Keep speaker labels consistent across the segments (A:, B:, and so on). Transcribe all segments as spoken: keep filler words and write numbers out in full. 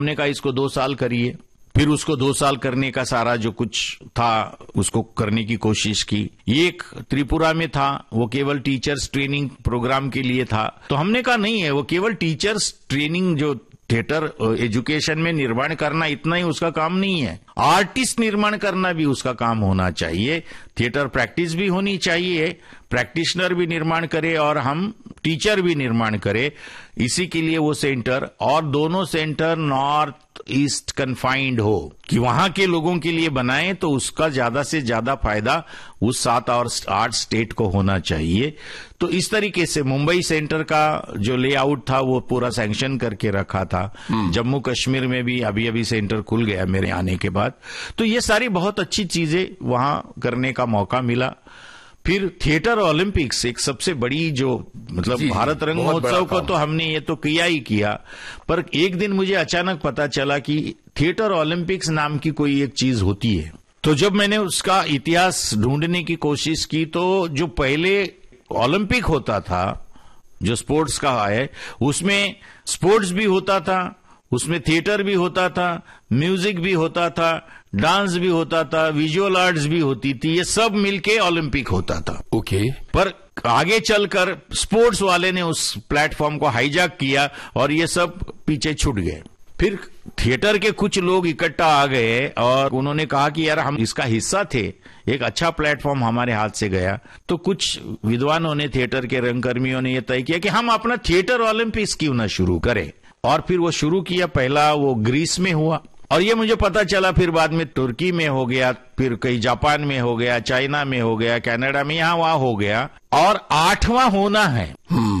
A: हमने कहा इसको दो साल करिए। फिर उसको दो साल करने का सारा जो कुछ था उसको करने की कोशिश की। एक त्रिपुरा में था, वो केवल टीचर्स ट्रेनिंग प्रोग्राम के लिए था। तो हमने कहा नहीं है, वो केवल टीचर्स ट्रेनिंग जो थिएटर एजुकेशन में निर्माण करना इतना ही उसका काम नहीं है, आर्टिस्ट निर्माण करना भी उसका काम होना चाहिए। थिएटर प्रैक्टिस भी होनी चाहिए, प्रैक्टिशनर भी निर्माण करे और हम टीचर भी निर्माण करे। इसी के लिए वो सेंटर, और दोनों सेंटर नॉर्थ ईस्ट कन्फाइंड हो कि वहां के लोगों के लिए बनाए, तो उसका ज्यादा से ज्यादा फायदा उस सात और आठ स्टेट को होना चाहिए। तो इस तरीके से मुंबई सेंटर का जो लेआउट था वो पूरा सैंक्शन करके रखा था। जम्मू कश्मीर में भी अभी अभी सेंटर खुल गया मेरे आने के बाद। तो ये सारी बहुत अच्छी चीजें वहां करने का मौका मिला। फिर थिएटर ओलंपिक्स एक सबसे बड़ी जो मतलब भारत रंग महोत्सव को तो हमने ये तो किया ही किया, पर एक दिन मुझे अचानक पता चला कि थिएटर ओलंपिक्स नाम की कोई एक चीज होती है। तो जब मैंने उसका इतिहास ढूंढने की कोशिश की तो जो पहले ओलंपिक होता था, जो स्पोर्ट्स का है, उसमें स्पोर्ट्स भी होता था, उसमें थिएटर भी होता था, म्यूजिक भी होता था, डांस भी होता था, विजुअल आर्ट्स भी होती थी, ये सब मिलके ओलंपिक होता था।
B: Okay okay.
A: पर आगे चलकर स्पोर्ट्स वाले ने उस प्लेटफॉर्म को हाईजैक किया और ये सब पीछे छूट गए। फिर थिएटर के कुछ लोग इकट्ठा आ गए और उन्होंने कहा कि यार हम इसका हिस्सा थे, एक अच्छा प्लेटफॉर्म हमारे हाथ से गया। तो कुछ विद्वानों ने, थिएटर के रंगकर्मियों ने यह तय किया कि हम अपना थिएटर ओलंपिक्स क्यों ना शुरू करें, और फिर वो शुरू किया। पहला वो ग्रीस में हुआ, और ये मुझे पता चला फिर बाद में तुर्की में हो गया, फिर कहीं जापान में हो गया, चाइना में हो गया, कनाडा में, यहां वहां हो गया, और आठवां होना है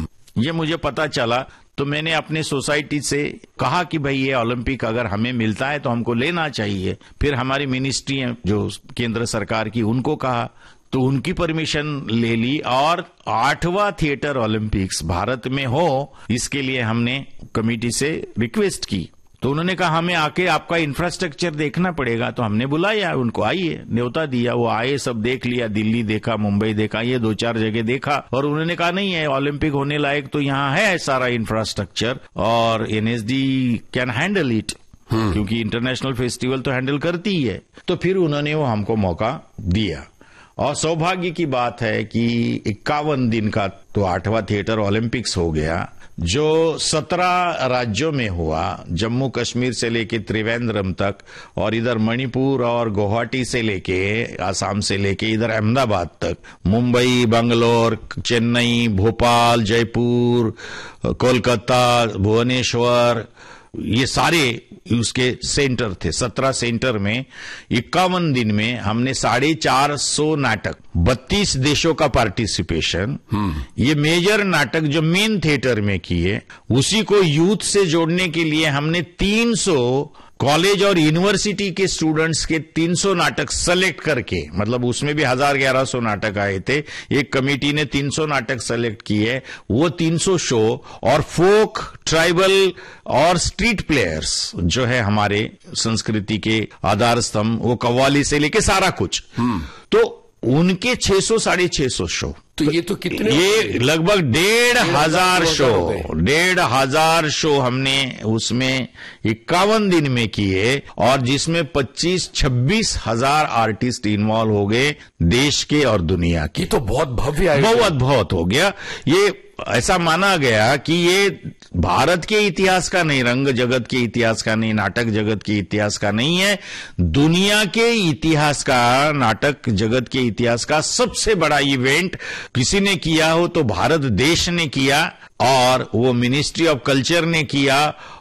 A: ये मुझे पता चला। तो मैंने अपने सोसाइटी से कहा कि भाई ये ओलंपिक अगर हमें मिलता है तो हमको लेना चाहिए। फिर हमारी मिनिस्ट्री है जो केंद्र सरकार की, उनको कहा, तो उनकी परमिशन ले ली, और आठवां थिएटर ओलंपिक्स भारत में हो इसके लिए हमने कमेटी से रिक्वेस्ट की। तो उन्होंने कहा हमें आके आपका इंफ्रास्ट्रक्चर देखना पड़ेगा। तो हमने बुलाया उनको, आइए, न्योता दिया, वो आए, सब देख लिया, दिल्ली देखा, मुंबई देखा, ये दो चार जगह देखा, और उन्होंने कहा नहीं है ओलंपिक होने लायक तो यहाँ है सारा इंफ्रास्ट्रक्चर, और एनएसडी कैन हैंडल इट, क्योंकि इंटरनेशनल फेस्टिवल तो हैंडल करती ही है। तो फिर उन्होंने वो हमको मौका दिया, और सौभाग्य की बात है कि इक्यावन दिन का तो आठवां थिएटर ओलंपिक्स हो गया, जो सत्रह राज्यों में हुआ, जम्मू कश्मीर से लेके त्रिवेंद्रम तक, और इधर मणिपुर और गुवाहाटी से लेके, आसाम से लेके इधर अहमदाबाद तक, मुंबई, बंगलोर, चेन्नई, भोपाल, जयपुर, कोलकाता, भुवनेश्वर, ये सारे उसके सेंटर थे। सत्रह सेंटर में इक्यावन दिन में हमने साढ़े चार सौ नाटक, बत्तीस देशों का पार्टिसिपेशन, ये मेजर नाटक जो मेन थिएटर में किए, उसी को यूथ से जोड़ने के लिए हमने तीन सौ कॉलेज और यूनिवर्सिटी के स्टूडेंट्स के तीन सौ नाटक सेलेक्ट करके, मतलब उसमें भी हजार ग्यारह सौ नाटक आए थे, एक कमेटी ने तीन सौ नाटक सेलेक्ट किए, वो तीन सौ शो, और फोक, ट्राइबल और स्ट्रीट प्लेयर्स जो है हमारे संस्कृति के आधार स्तंभ, वो कव्वाली से लेके सारा कुछ, तो उनके छह सौ साढ़े छह सौ शो।
B: तो ये तो कितने,
A: ये लगभग डेढ़ हजार शो, डेढ़ हजार शो हमने उसमें इक्यावन दिन में किए, और जिसमें पच्चीस छब्बीस हजार आर्टिस्ट इन्वॉल्व हो गए देश के और दुनिया के।
B: तो बहुत भव्य,
A: बहुत बहुत हो गया। ये ऐसा माना गया कि ये भारत के इतिहास का नहीं, रंग जगत के इतिहास का नहीं, नाटक जगत के इतिहास का नहीं है, दुनिया के इतिहास का, नाटक जगत के इतिहास का सबसे बड़ा इवेंट किसी ने किया हो तो भारत देश ने किया, और वो मिनिस्ट्री ऑफ कल्चर ने किया,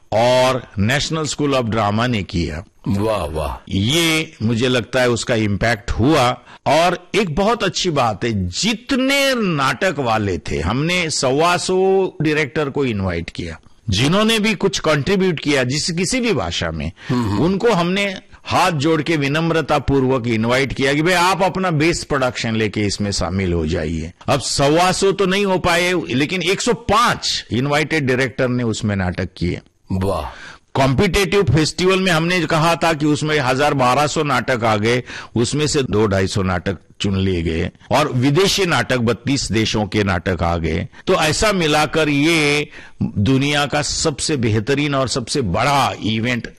A: और नेशनल स्कूल ऑफ ड्रामा ने किया।
B: वाह वाह,
A: ये मुझे लगता है उसका इम्पैक्ट हुआ। और एक बहुत अच्छी बात है, जितने नाटक वाले थे, हमने सवा सौ डायरेक्टर को इनवाइट किया, जिन्होंने भी कुछ कंट्रीब्यूट किया जिस किसी भी भाषा में, उनको हमने हाथ जोड़ के विनम्रता पूर्वक इनवाइट किया कि भाई आप अपना बेस्ट प्रोडक्शन लेके इसमें शामिल हो जाइए। अब सवा सौ तो नहीं हो पाए, लेकिन एक सौ पांच इनवाइटेड डायरेक्टर ने उसमें नाटक किए।
B: वाह।
A: कॉम्पिटेटिव फेस्टिवल में हमने कहा था कि उसमें हजार बारह सौ नाटक आ गए, उसमें से दो ढाई सौ नाटक चुन लिए गए और विदेशी नाटक बत्तीस देशों के नाटक आ गए। तो ऐसा मिलाकर ये दुनिया का सबसे बेहतरीन और सबसे बड़ा इवेंट